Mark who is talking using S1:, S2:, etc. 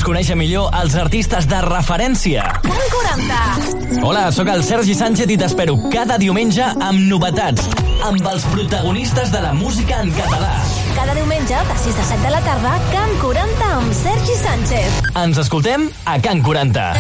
S1: conèixer millor els artistes de referència.
S2: Can 40.
S1: Hola, sóc el Sergi Sánchez i t'espero cada diumenge amb novetats, amb els protagonistes de la música en català.
S2: Cada diumenge, de 6 a 7 de la tarda, Can 40 amb Sergi Sánchez.
S1: Ens escoltem a Can 40.